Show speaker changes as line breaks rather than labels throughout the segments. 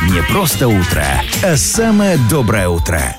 Не просто утро, а самое доброе утро.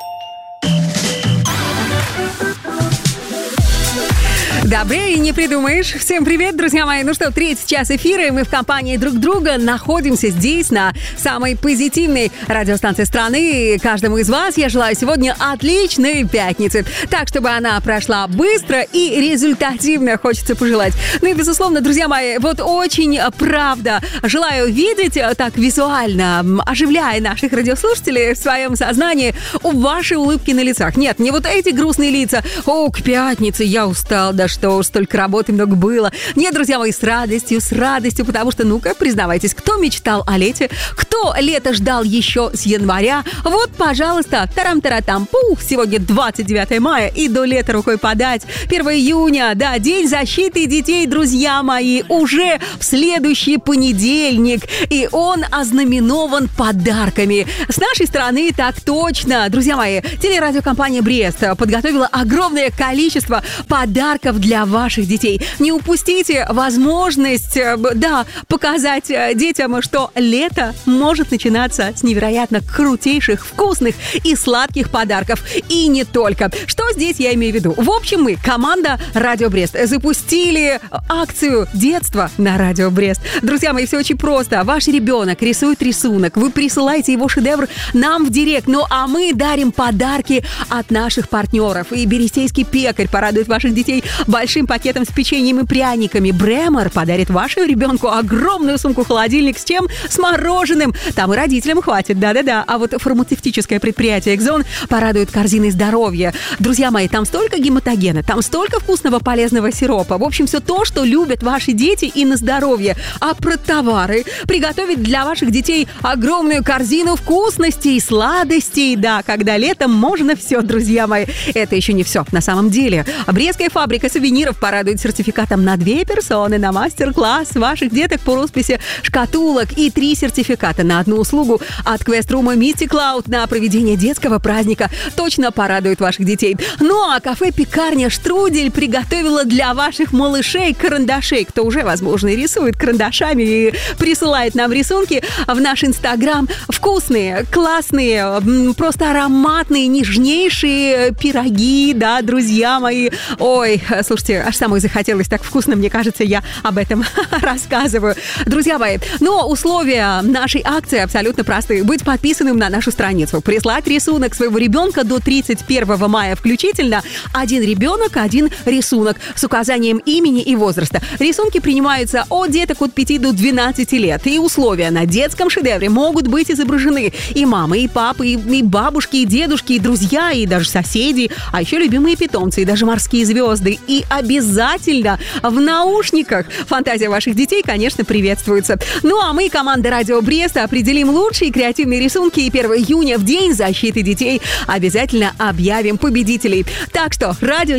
Добрее не придумаешь. Всем привет, друзья мои. Ну что, 3-й час эфира, и мы в компании друг друга находимся здесь, на самой позитивной радиостанции страны. И каждому из вас я желаю сегодня отличной пятницы. Так, чтобы она прошла быстро и результативно, хочется пожелать. Ну и, безусловно, друзья мои, вот очень правда желаю видеть так визуально, оживляя наших радиослушателей в своем сознании, ваши улыбки на лицах. Нет, не вот эти грустные лица. О, к пятнице я устал, да что уж, столько работы много было. Нет, друзья мои, с радостью, потому что, ну-ка, признавайтесь, кто мечтал о лете, кто лето ждал еще с января, вот, пожалуйста, тарам-таратам-пух, сегодня 29 мая, и до лета рукой подать, 1 июня, да, День защиты детей, друзья мои, уже в следующий понедельник, и он ознаменован подарками. С нашей стороны так точно, друзья мои, телерадиокомпания «Брест» подготовила огромное количество подарков для ваших детей. Не упустите возможность, да, показать детям, что лето может начинаться с невероятно крутейших, вкусных и сладких подарков. И не только. Что здесь я имею в виду? В общем, мы, команда «Радио Брест», запустили акцию «Детство на Радио Брест». Друзья мои, все очень просто. Ваш ребенок рисует рисунок, вы присылаете его шедевр нам в директ, ну а мы дарим подарки от наших партнеров. И Берестейский пекарь порадует ваших детей большим пакетом с печеньем и пряниками. Бремер подарит вашему ребенку огромную сумку-холодильник с чем? С мороженым. Там и родителям хватит, да-да-да. А вот фармацевтическое предприятие «Экзон» порадует корзиной здоровья. Друзья мои, там столько гематогена, там столько вкусного полезного сиропа. В общем, все то, что любят ваши дети и на здоровье. А про товары приготовить для ваших детей огромную корзину вкусностей и сладостей. Да, когда летом можно все, друзья мои. Это еще не все. На самом деле, Брестская фабрика сувениров порадует сертификатом на 2 персоны на мастер-класс ваших деток по росписи шкатулок и 3 сертификата на одну услугу от квест-рума Mystic Cloud на проведение детского праздника. Точно порадует ваших детей. Ну а кафе-пекарня «Штрудель» приготовила для ваших малышей карандашей. Кто уже, возможно, и рисует карандашами и присылает нам рисунки в наш Инстаграм. Вкусные, классные, просто ароматные, нежнейшие пироги, да, друзья мои. Ой, слушайте, аж самой захотелось так вкусно, мне кажется, я об этом рассказываю. Друзья мои, но условия нашей акции абсолютно простые. Быть подписанным на нашу страницу, прислать рисунок своего ребенка до 31 мая включительно. 1 ребенок, 1 рисунок с указанием имени и возраста. Рисунки принимаются от деток от 5 до 12 лет. И условия на детском шедевре могут быть изображены и мамы, и папы, и бабушки, и дедушки, и друзья, и даже соседи, а еще любимые питомцы, и даже морские звезды. И обязательно в наушниках. Фантазия ваших детей, конечно, приветствуется. Ну а мы, команда «Радио Брест», определим лучшие креативные рисунки, и 1 июня, в День защиты детей, обязательно объявим победителей. Так что, радио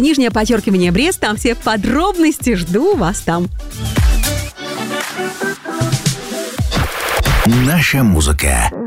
_ Брест, там все подробности, жду вас там.
Наша музыка.